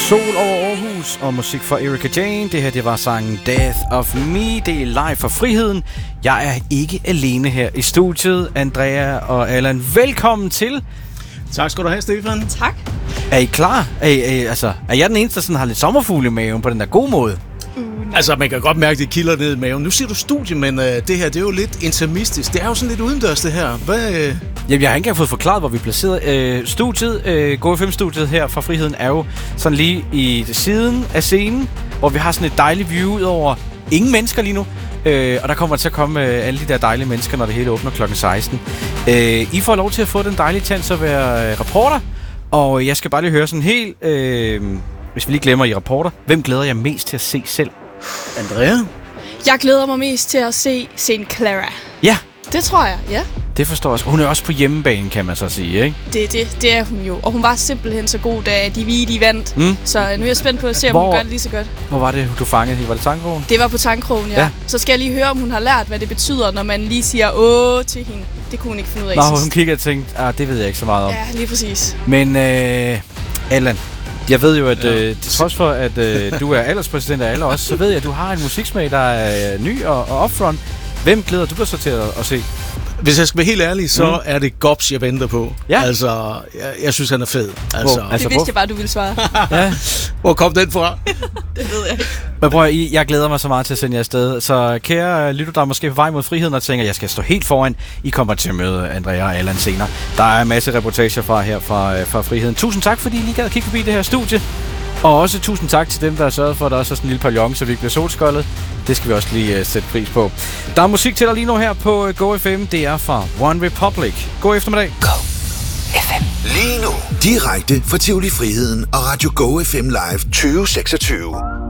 Sol over Aarhus og musik fra Erika Jane. Det her, det var sangen Death of Me. Det er live for friheden. Jeg er ikke alene her i studiet. Andrea og Allan, velkommen til. Tak skal du have, Stefan. Tak. Er I klar? Er jeg den eneste, der sådan har lidt sommerfugle i maven på den der gode måde? Altså, man kan godt mærke, at det kilder ned i maven. Nu siger du studie, men det her, det er jo lidt intimistisk. Det er jo sådan lidt udendørs, det her. Hvad? Jamen, jeg har ikke engang fået forklaret, hvor vi er placeret. Studiet, GoFM-studiet her fra Friheden, er jo sådan lige i siden af scenen, hvor vi har sådan et dejligt view ud over ingen mennesker lige nu. Og der kommer til at komme alle de der dejlige mennesker, når det hele åbner kl. 16. I får lov til at få den dejlige chance at være reporter. Og jeg skal bare lige høre sådan helt, hvis vi lige glemmer I reporter, hvem glæder jeg mest til at se selv? Andrea? Jeg glæder mig mest til at se St. Clara. Ja. Det tror jeg, ja. Det forstår jeg. Hun er også på hjemmebane, kan man så sige, ikke? Det er hun jo. Og hun var simpelthen så god, da de hvide vandt. Så nu er jeg spændt på at se, om hun gør det lige så godt. Hvor var det, du fangede? Var det Tangkrogen? Det var på Tangkrogen, ja. Så skal jeg lige høre, om hun har lært, hvad det betyder, når man lige siger åh til hende. Det kunne hun ikke finde ud af. Nå, hun kigger og tænkte, det ved jeg ikke så meget om. Ja, lige præcis. Men Allan, jeg ved jo, at til trods for, at du er alderspræsident af alle os, så ved jeg, at du har en musiksmag, der er ny og upfront. Hvem glæder du dig så til at se? Hvis jeg skal være helt ærlig, så er det Gobs, jeg venter på. Ja. Altså, jeg synes, han er fed. Altså, det vidste jeg bare, du ville svare. Ja. Hvor kom den fra? Det ved jeg ikke. Men prøv at, jeg glæder mig så meget til at sende jer afsted. Så kære lytter, der er måske på vej mod friheden og tænker, jeg skal stå helt foran. I kommer til at møde Andrea og Allan senere. Der er en masse reportager fra friheden. Tusind tak, fordi I lige gad at kigge forbi det her studie. Og også tusind tak til dem, der har sørget for, at der også er sådan en lille pavillon, så vi ikke bliver solskoldet. Det skal vi også lige sætte pris på. Der er musik til dig lige nu her på GoFM. Det er fra One Republic. God eftermiddag. GoFM. Lige nu. Direkte fra Tivoli Friheden og Radio GoFM Live 2026.